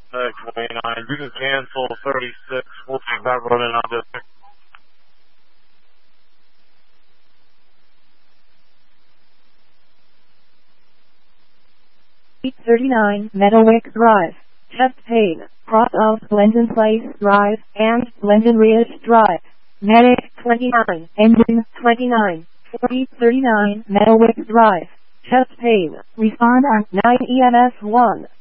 29. You can cancel 36. We'll take that running on district. $39 Meadowwick Drive, chest pain, cross of Glendon Place Drive, and Glendon Ridge Drive. Medic 29, engine 29, 4039 Meadowwick Drive, chest pain, respond on 9 EMS 1.